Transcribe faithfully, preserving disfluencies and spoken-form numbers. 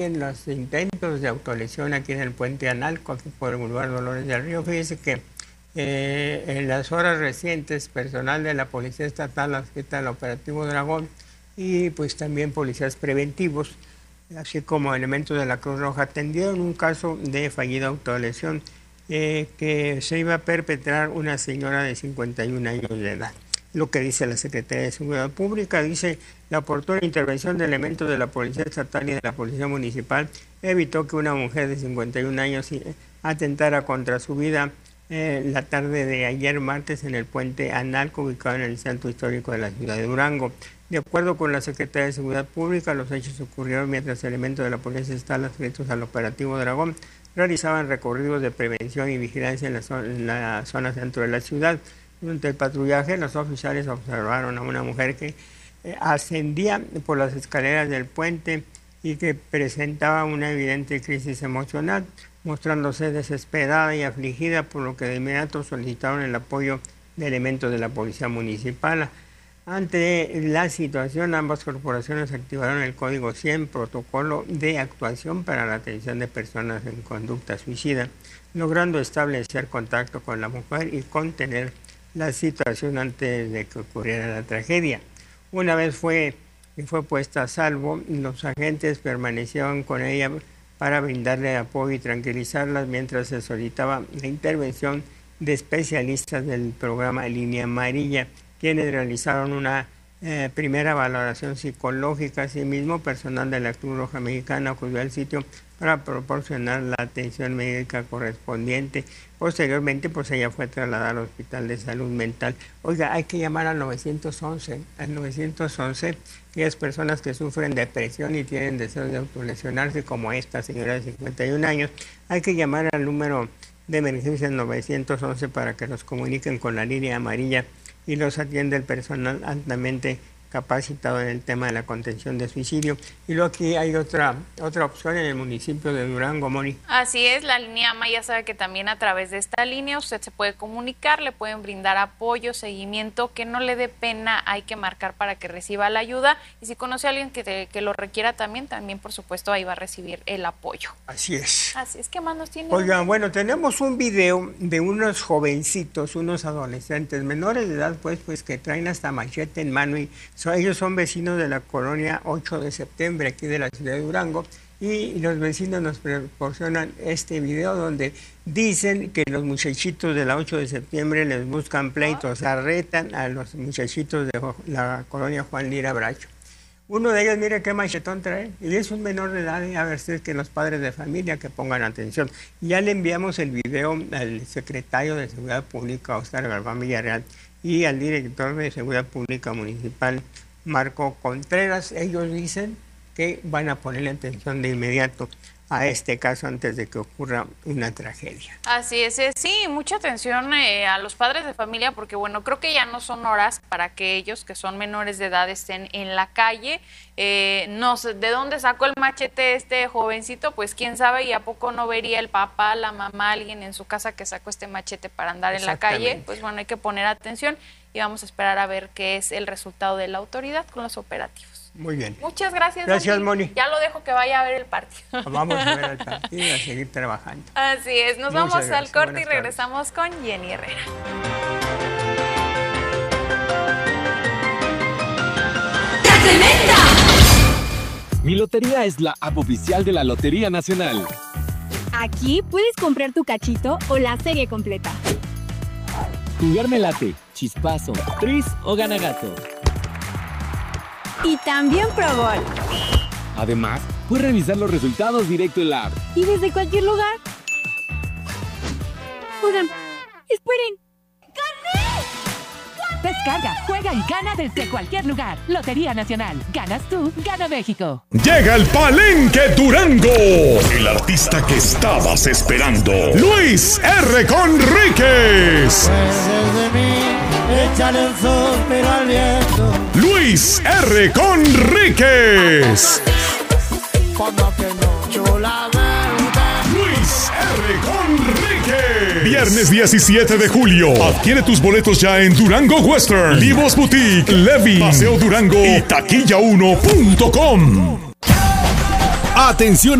en los intentos de autolesión aquí en el puente Analco, aquí por el Boulevard Dolores del Río. Fíjese que eh, en las horas recientes, personal de la Policía Estatal adscrita al Operativo Dragón y pues también policías preventivos, así como elementos de la Cruz Roja, atendieron un caso de fallida autolesión eh, que se iba a perpetrar una señora de cincuenta y un años de edad. Lo que dice la Secretaría de Seguridad Pública, dice: la oportuna intervención de elementos de la Policía Estatal y de la Policía Municipal evitó que una mujer de cincuenta y un años atentara contra su vida eh, la tarde de ayer martes en el puente Analco, ubicado en el centro histórico de la ciudad de Durango. De acuerdo con la Secretaría de Seguridad Pública, los hechos ocurrieron mientras elementos de la Policía Estatal adscritos al Operativo Dragón realizaban recorridos de prevención y vigilancia en la zona, en la zona centro de la ciudad. Durante el patrullaje, los oficiales observaron a una mujer que eh, ascendía por las escaleras del puente y que presentaba una evidente crisis emocional, mostrándose desesperada y afligida, por lo que de inmediato solicitaron el apoyo de elementos de la Policía Municipal. Ante la situación, ambas corporaciones activaron el Código cien, protocolo de actuación para la atención de personas en conducta suicida, logrando establecer contacto con la mujer y contener la situación antes de que ocurriera la tragedia. Una vez fue, fue puesta a salvo, los agentes permanecieron con ella para brindarle apoyo y tranquilizarlas mientras se solicitaba la intervención de especialistas del programa Línea Amarilla, quienes realizaron una eh, primera valoración psicológica. Asimismo, personal de la Cruz Roja Mexicana acudió al sitio para proporcionar la atención médica correspondiente. Posteriormente, pues ella fue trasladada al Hospital de Salud Mental. Oiga, hay que llamar al nueve once, al nueve once, aquellas personas que sufren depresión y tienen deseos de autolesionarse, como esta señora de cincuenta y un años, hay que llamar al número de emergencia nueve once para que los comuniquen con la Línea Amarilla y los atiende el personal altamente capacitado en el tema de la contención de suicidio. Y luego aquí hay otra otra opción en el municipio de Durango, Moni. Así es, la línea AMA ya sabe que también a través de esta línea usted se puede comunicar, le pueden brindar apoyo, seguimiento, que no le dé pena, hay que marcar para que reciba la ayuda, y si conoce a alguien que, te, que lo requiera también, también por supuesto ahí va a recibir el apoyo. Así es. Así es, ¿qué más nos tiene? Oigan, bueno, tenemos un video de unos jovencitos, unos adolescentes menores de edad, pues, pues que traen hasta machete en mano y So, ellos son vecinos de la colonia ocho de septiembre, aquí de la ciudad de Durango, y los vecinos nos proporcionan este video donde dicen que los muchachitos de la ocho de septiembre les buscan pleitos, o sea, retan a los muchachitos de la colonia Juan Lira Bracho. Uno de ellos, mire qué machetón trae, y es un menor de edad, y a ver si es que los padres de familia que pongan atención. Ya le enviamos el video al secretario de Seguridad Pública, Oscar Galván Villarreal, y al director de Seguridad Pública Municipal, Marco Contreras. Ellos dicen que van a ponerle atención de inmediato a este caso antes de que ocurra una tragedia. Así es, eh, sí, mucha atención eh, a los padres de familia, porque bueno, creo que ya no son horas para que ellos, que son menores de edad, estén en la calle. Eh, no sé de dónde sacó el machete este jovencito, pues quién sabe, y a poco no vería el papá, la mamá, alguien en su casa que sacó este machete para andar en la calle. Pues bueno, hay que poner atención y vamos a esperar a ver qué es el resultado de la autoridad con los operativos. Muy bien. Muchas gracias. Gracias, Moni. Ya lo dejo que vaya a ver el partido. Vamos a ver el partido y a seguir trabajando. Así es. Nos Muchas vamos gracias. al corte Buenas y regresamos tardes. Con Jenny Herrera. ¡Tremenda! Mi Lotería es la app oficial de la Lotería Nacional. Aquí puedes comprar tu cachito o la serie completa. Jugar me late, chispazo, tris o ganagato. Y también Pro Bowl. Además, puedes revisar los resultados directo en la app. Y desde cualquier lugar. Oigan, esperen. ¡Gané! Descarga, juega y gana desde cualquier lugar. Lotería Nacional. Ganas tú, gana México. Llega el Palenque Durango. El artista que estabas esperando. Luis R. Conríquez. Luis R. Conríquez. Luis R. Conríquez. Viernes diecisiete de julio. Adquiere tus boletos ya en Durango Western, Livos Boutique, Levin, Paseo Durango y taquilla uno punto com. Atención